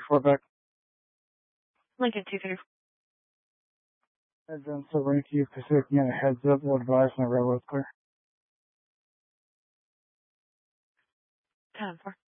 234 back. Lincoln 234. Heads on Silver Yankee Pacific, get a heads up, we'll advise on the railroad clear. 10-4.